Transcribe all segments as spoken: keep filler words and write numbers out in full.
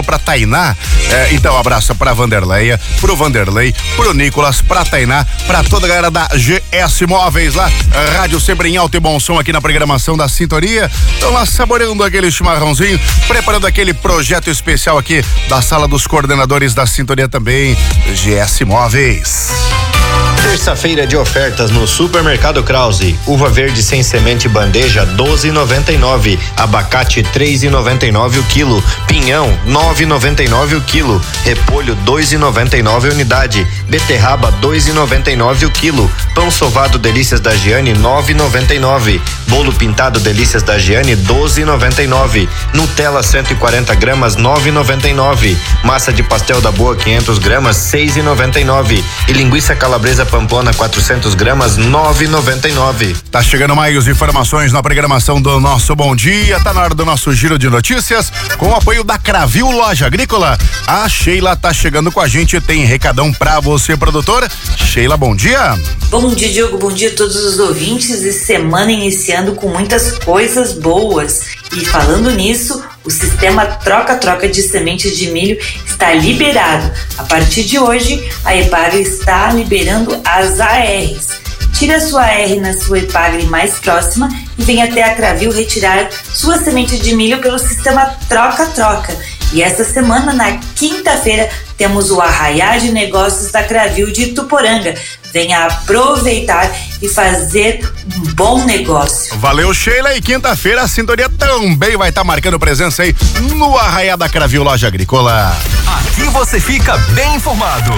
pra Tainá, é, então abraço pra Vanderleia, pro Vanderlei, pro Nicolas, pra Tainá, pra toda a galera da G S Móveis lá, rádio sempre em alto e bom som aqui na programação da Sintonia. Estão lá saboreando aquele chimarrãozinho, preparando aquele projeto especial aqui da sala dos coordenadores da Sintonia também, G S Móveis. Terça-feira de ofertas no Supermercado Krause. Uva verde sem semente bandeja doze e noventa e nove, abacate três e noventa e nove o quilo, pinhão nove e noventa e nove o quilo, repolho dois e noventa e nove unidade, beterraba dois e noventa e nove o quilo, pão sovado Delícias da Giane nove e noventa e nove, bolo pintado Delícias da Giane doze e noventa e nove, Nutella cento e quarenta gramas nove e noventa e nove, massa de pastel da Boa quinhentos gramas seis e noventa e nove e linguiça calabresa Pamplona quatrocentos gramas nove e noventa e nove. Tá chegando mais informações na programação do nosso Bom Dia. Tá na hora do nosso giro de notícias com o apoio da Cravil Loja Agrícola. A Sheila tá chegando com a gente, tem recadão pra você, produtora. Sheila, bom dia. Bom dia, Diogo, bom dia a todos os ouvintes e semana iniciando com muitas coisas boas. E falando nisso, o sistema troca-troca de sementes de milho está liberado. A partir de hoje, a Epagre está liberando as A Rs. Tire a sua A R na sua Epagre mais próxima e venha até a Cravil retirar sua semente de milho pelo sistema troca-troca. E essa semana, na quinta-feira, temos o Arraiá de Negócios da Cravil de Ituporanga. Venha aproveitar e fazer um bom negócio. Valeu, Sheila. E quinta-feira a Sintonia também vai estar tá marcando presença aí no Arraiá da Cravil Loja Agrícola. Aqui você fica bem informado.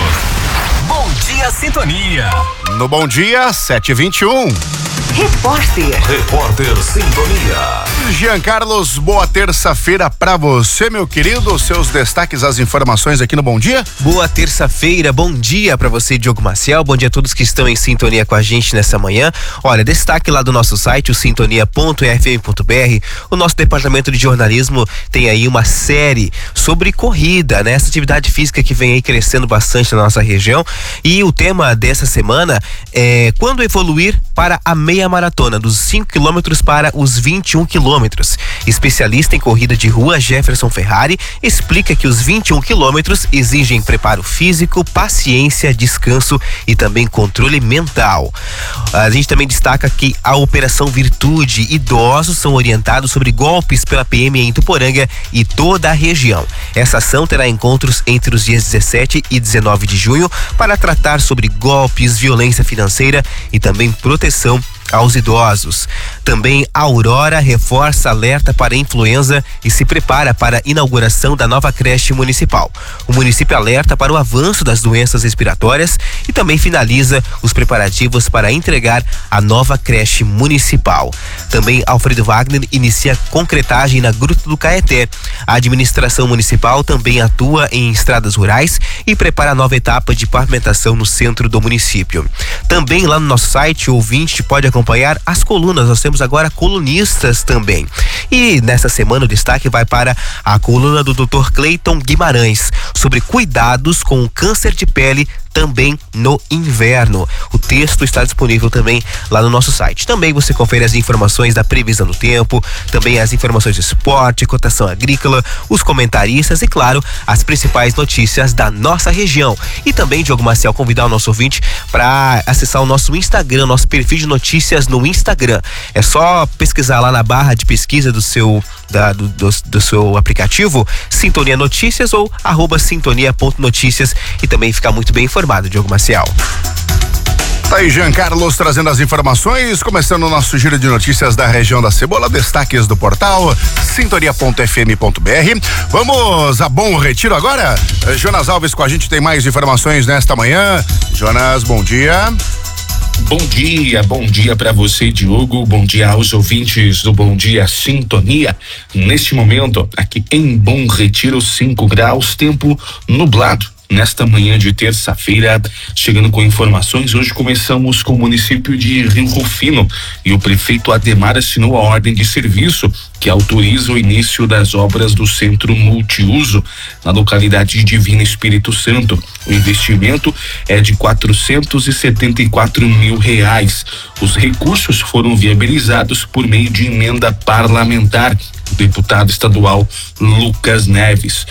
Bom dia, Sintonia. No Bom Dia, sete e vinte e um. Repórter. Repórter Sintonia. Jean Carlos, boa terça-feira pra você, meu querido. Seus destaques, as informações aqui no Bom Dia. Boa terça-feira, bom dia pra você, Diogo Maciel. Bom dia a todos que estão em sintonia com a gente nessa manhã. Olha, destaque lá do nosso site, o sintonia ponto f m ponto b r. O nosso departamento de jornalismo tem aí uma série sobre corrida, né? Essa atividade física que vem aí crescendo bastante na nossa região. E o tema dessa semana é quando evoluir para a meia maratona, dos cinco quilômetros para os vinte e um quilômetros. Especialista em corrida de rua, Jefferson Ferrari, explica que os vinte e um quilômetros exigem preparo físico, paciência, descanso e também controle mental. A gente também destaca que a Operação Virtude, idosos são orientados sobre golpes pela P M em Ituporanga e toda a região. Essa ação terá encontros entre os dias dezessete e dezenove de junho para tratar sobre golpes, violência financeira e também proteção aos idosos. Também a Aurora reforça alerta para influenza e se prepara para a inauguração da nova creche municipal. O município alerta para o avanço das doenças respiratórias e também finaliza os preparativos para entregar a nova creche municipal. Também Alfredo Wagner inicia concretagem na Gruta do Caeté. A administração municipal também atua em estradas rurais e prepara a nova etapa de pavimentação no centro do município. Também lá no nosso site, o ouvinte pode acompanhar as colunas. Nós temos agora colunistas também. E nessa semana o destaque vai para a coluna do doutor Cleiton Guimarães sobre cuidados com o câncer de pele também no inverno. O texto está disponível também lá no nosso site. Também você confere as informações da previsão do tempo, também as informações de esporte, cotação agrícola, os comentaristas e, claro, as principais notícias da nossa região. E também, Diogo Maciel, convidar o nosso ouvinte para acessar o nosso Instagram, nosso perfil de notícias no Instagram. É só pesquisar lá na barra de pesquisa do seu Da, do, do, do seu aplicativo, Sintonia Notícias ou arroba sintonia ponto notícias e também ficar muito bem informado, Diogo Maciel. Tá aí Jean Carlos trazendo as informações, começando o nosso giro de notícias da região da Cebola, destaques do portal sintonia ponto f m ponto b r. Vamos a Bom Retiro agora? Jonas Alves com a gente tem mais informações nesta manhã. Jonas, bom dia. Bom dia, bom dia para você, Diogo. Bom dia aos ouvintes do Bom Dia Sintonia. Neste momento, aqui em Bom Retiro, cinco graus, tempo nublado. Nesta manhã de terça-feira, chegando com informações, hoje começamos com o município de Rio Rufino e o prefeito Ademar assinou a ordem de serviço que autoriza o início das obras do Centro Multiuso na localidade de Divino Espírito Santo. O investimento é de quatrocentos e setenta e quatro mil reais. Os recursos foram viabilizados por meio de emenda parlamentar. O deputado estadual Lucas Neves.